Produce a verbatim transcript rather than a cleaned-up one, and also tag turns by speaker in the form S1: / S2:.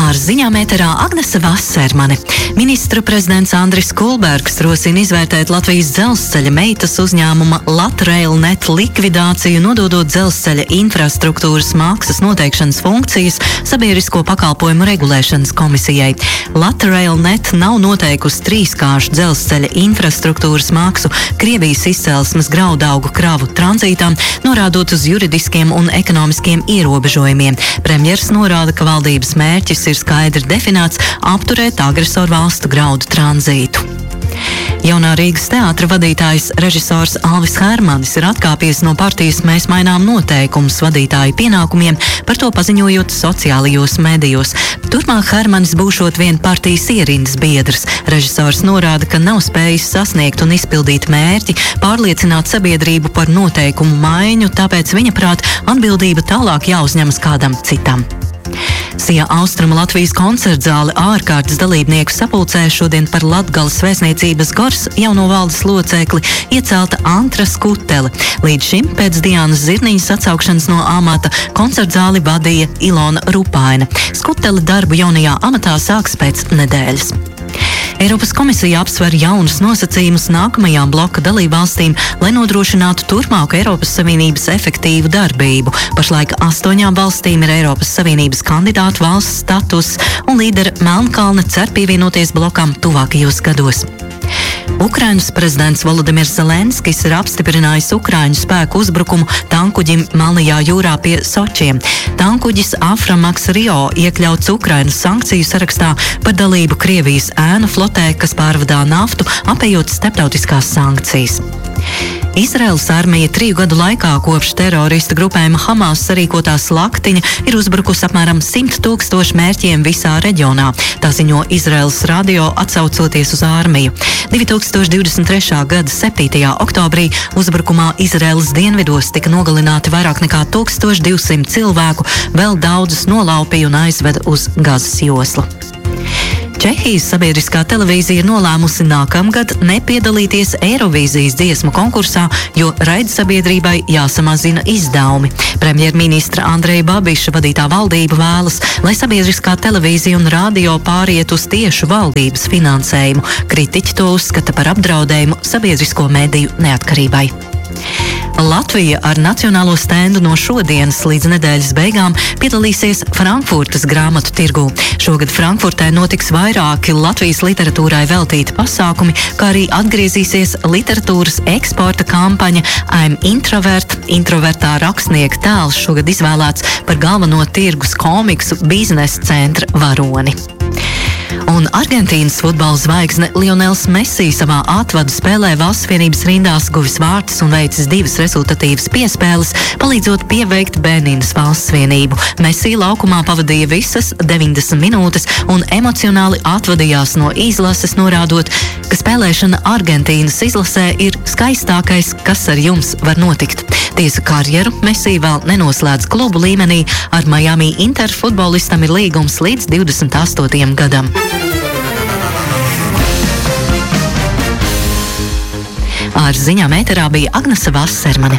S1: Ar ziņām ēterā Agnese Vasermane. Ministru prezidents Andris Kulbergs rosina izvērtēt Latvijas dzelzceļa meitas uzņēmuma Latrailnet likvidāciju, nododot dzelzceļa infrastruktūras maksas noteikšanas funkcijas Sabiedrisko pakalpojumu regulēšanas komisijai. Latrailnet nav noteikusi trīskāršu dzelzceļa infrastruktūras maksu Krievijas izcelsmes graudaugu kravu tranzītām, norādot uz juridiskiem un ekonomiskiem ierobežojumiem. Premjers norāda, ka valdības mērķis ir skaidri definēts – apturēt agresoru valstu graudu tranzītu. Jaunā Rīgas teātra vadītājs režisors Alvis Hermanis ir atkāpies no partijas Mēs mainām noteikumus vadītāju pienākumiem, par to paziņojot sociālajos medijos. Turpmāk Hermanis būšot vien partijas ierindas biedrs. Režisors norāda, ka nav spējis sasniegt un izpildīt mērķi, pārliecināt sabiedrību par noteikumu maiņu, tāpēc viņa prāt atbildība tālāk jāuzņemas kādam citam. Sijā Austrumu Latvijas koncertzāle ārkārtas dalībnieku sapulcē šodien par Latgales vēstniecības Gors jauno valdes locekli iecelta Antra Skutele. Līdz šim pēc Diānas Zirniņas atsaukšanas no amata koncertzāli vadīja Ilona Rupaina. Skutele darbu jaunajā amatā sāks pēc nedēļas. Eiropas komisija apsver jaunus nosacījumus nākamajām bloka dalībvalstīm, lai nodrošinātu turpmāku Eiropas Savienības efektīvu darbību. Pašlaik astoņām valstīm ir Eiropas Savienības kandidātu valsts status, un līdera Melnkalne cer pievienoties blokam tuvākajos gados. Ukrainas prezidents Volodimirs Zelenskis ir apstiprinājis Ukraiņu spēku uzbrukumu tankuģim Melnajā jūrā pie Sočiem. Tankuģis Aframaks Rio iekļauts Ukrainas sankciju sarakstā par dalību Krievijas ēnu flotē, kas pārvadā naftu, apējot starptautiskās sankcijas. Izraēlas armija triju gadu laikā kopš terorista grupējuma Hamas sarīkotā slaktiņa ir uzbrukusi apmēram simt tūkstošu mērķiem visā reģionā. Tā ziņo Izraēlas radio atsaucoties uz armiju. divi tūkstoši divdesmit trešā gada septītajā oktobrī uzbrukumā Izraēlas dienvidos tika nogalināti vairāk nekā tūkstoš divsimt cilvēku, vēl daudzus nolaupīja un aizveda uz Gazas joslu. Čehijas sabiedriskā televīzija ir nolēmusi nākamgad nepiedalīties Eirovīzijas dziesmu konkursā, jo raidsabiedrībai jāsamazina izdevumi. Premjerministra Andreja Babiša vadītā valdība vēlas, lai sabiedriskā televīzija un radio pāriet uz tiešu valdības finansējumu. Kritiķi to uzskata par apdraudējumu sabiedrisko mediju neatkarībai. Latvija ar nacionālo stendu no šodienas līdz nedēļas beigām piedalīsies Frankfurtas grāmatu tirgū. Šogad Frankfurtē notiks vairāki Latvijas literatūrai veltīti pasākumi, kā arī atgriezīsies literatūras eksporta kampaņa I'm Introvert. Introvertā rakstnieka tēls šogad izvēlēts par galveno tirgus komiksu biznesa centra varoni. Un Argentīnas futbola zvaigzne Lionels Messi savā atvadu spēlē valsts vienības rindās guvis vārtus un veicis divas rezultatīvas piespēles, palīdzot pieveikt Benīnas valsts vienību. Messi laukumā pavadīja visas deviņdesmit minūtes un emocionāli atvadījās no izlases, norādot, ka spēlēšana Argentīnas izlasē ir skaistākais, kas ar jums var notikt. Tiesa karjeru Messi vēl nenoslēdz klubu līmenī, ar Miami Inter futbolistam ir līgums līdz divdesmit astotajam gadam. Ar ziņām ēterā bija Agnese Vasermane.